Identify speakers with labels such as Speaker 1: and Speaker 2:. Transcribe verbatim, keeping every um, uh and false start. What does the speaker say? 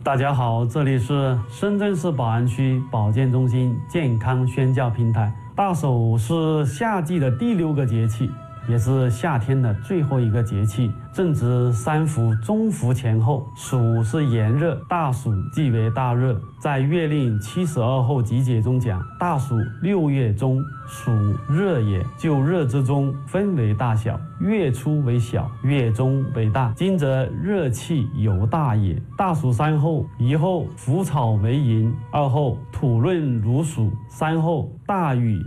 Speaker 1: 大家好，这里是深圳市宝安区保健中心健康宣教平台。大暑是夏季的第六个节气，也是夏天的最后一个节气，正值三伏、中伏前后。暑是炎热，大暑即为大热。在《月令七十二候集解》中讲，大暑六月中，暑热也。就热之中分为大小，月初为小，月中为大。今则热气尤大也。大暑三候：一候腐草为萤，二候土润如鼠，三候大雨